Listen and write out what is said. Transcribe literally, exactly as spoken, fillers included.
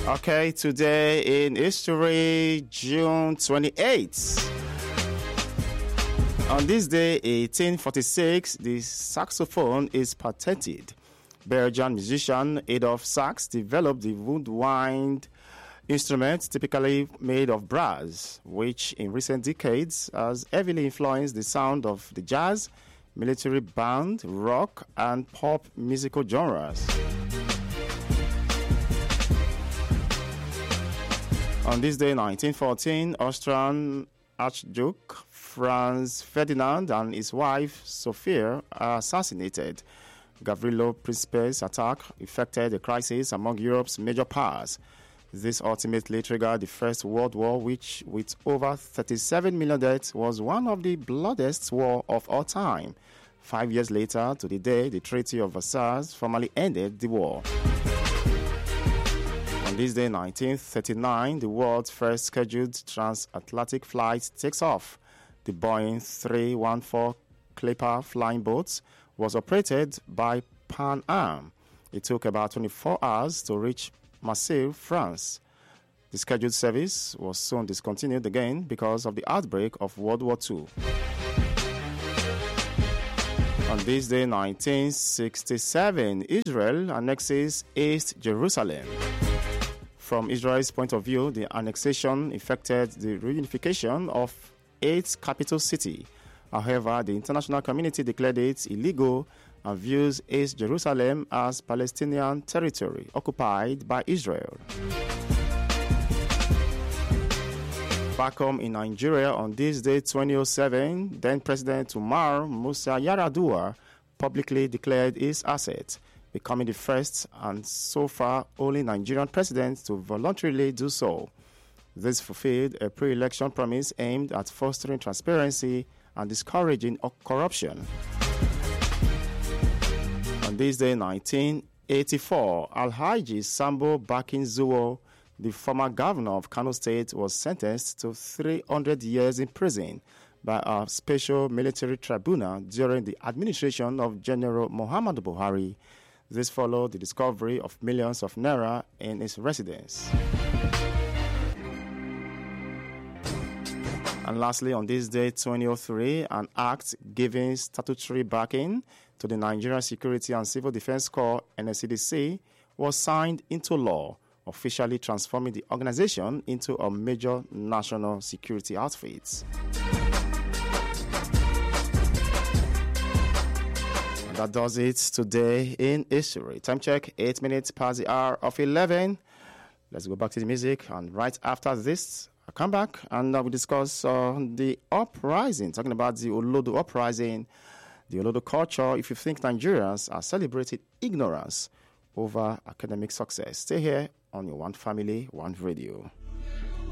Okay, today in history, June twenty-eighth. On this day, eighteen forty-six, the saxophone is patented. Belgian musician Adolphe Sax developed the woodwind instrument typically made of brass, which in recent decades has heavily influenced the sound of the jazz, military band, rock, and pop musical genres. On this day, nineteen fourteen, Austrian Archduke Franz Ferdinand and his wife Sophia are assassinated. Gavrilo Princip's attack effected a crisis among Europe's major powers. This ultimately triggered the First World War, which, with over thirty-seven million deaths, was one of the bloodiest wars of all time. Five years later, to the day, the Treaty of Versailles formally ended the war. On this day, nineteen thirty-nine, the world's first scheduled transatlantic flight takes off. The Boeing three one four Clipper flying boat was operated by Pan Am. It took about twenty-four hours to reach Marseille, France. The scheduled service was soon discontinued again because of the outbreak of World War Two. On this day, nineteen sixty-seven, Israel annexes East Jerusalem. From Israel's point of view, the annexation effected the reunification of its capital city. However, the international community declared it illegal and views East Jerusalem as Palestinian territory occupied by Israel. Back home in Nigeria on this day, twenty oh seven, then President Umar Musa Yar'Adua publicly declared his asset, becoming the first and so far only Nigerian president to voluntarily do so. This fulfilled a pre-election promise aimed at fostering transparency and discouraging corruption. On this day, nineteen eighty-four, Alhaji Sambo Bakinzuwo, the former governor of Kano State, was sentenced to three hundred years in prison by a special military tribunal during the administration of General Muhammadu Buhari. This followed the discovery of millions of naira in his residence. And lastly, on this day, twenty oh three, an act giving statutory backing to the Nigerian Security and Civil Defense Corps, N S C D C, was signed into law, officially transforming the organization into a major national security outfit. And that does it today in history. Time check, eight minutes past the hour of eleven. Let's go back to the music, and right after this, I'll come back and uh, we discuss uh, the uprising, talking about the Olodo uprising, the Olodo culture. If you think Nigerians are celebrating ignorance over academic success, stay here on your One Family, One Radio.